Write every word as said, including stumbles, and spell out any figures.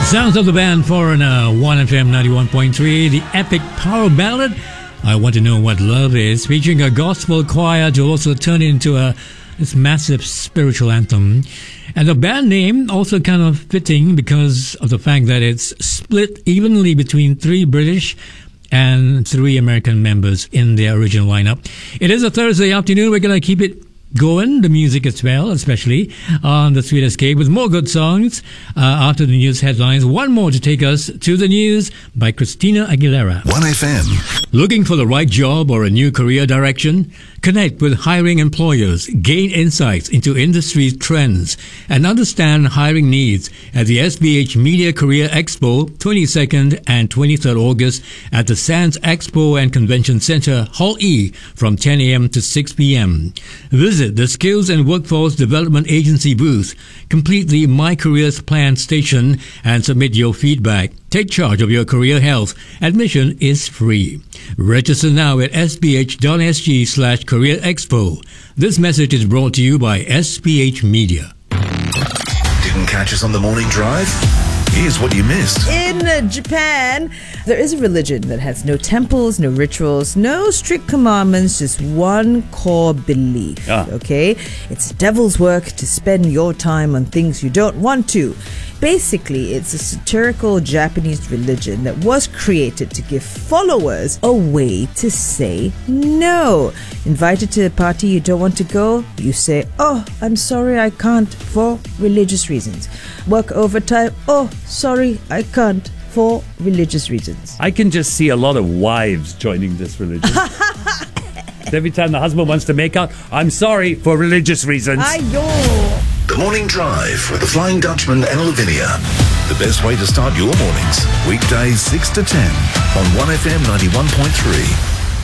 Sounds of the band Foreigner, one F M ninety-one point three, the epic power ballad, I Want to Know What Love Is, featuring a gospel choir to also turn it into a this massive spiritual anthem. And the band name also kind of fitting because of the fact that it's split evenly between three British and three American members in their original lineup. It is a Thursday afternoon. We're going to keep it going, the music as well, especially on the Sweet Escape, with more good songs uh, after the news headlines. One more to take us to the news by Christina Aguilera. one F M. Looking for the right job or a new career direction? Connect with hiring employers, gain insights into industry trends, and understand hiring needs at the S B H Media Career Expo, twenty-second and twenty-third August at the Sands Expo and Convention Center, Hall E, from ten a.m. to six p.m. Visit the Skills and Workforce Development Agency booth, complete the My Careers Plan station, and submit your feedback. Take charge of your career health. Admission is free. Register now at sbh.sg slash career expo. This message is brought to you by S B H Media. Didn't catch us on the morning drive? Here's what you missed. In uh, Japan, there is a religion that has no temples, no rituals, no strict commandments, just one core belief. Ah. Okay? It's devil's work to spend your time on things you don't want to. Basically, it's a satirical Japanese religion that was created to give followers a way to say no. Invited to a party you don't want to go, you say, "Oh, I'm sorry, I can't," for religious reasons. Work overtime, "Oh, sorry, I can't," for religious reasons. I can just see a lot of wives joining this religion. Every time the husband wants to make out, "I'm sorry," for religious reasons. Ayo! The Morning Drive with the Flying Dutchman and Lavinia. The best way to start your mornings. Weekdays six to ten on one F M ninety-one point three.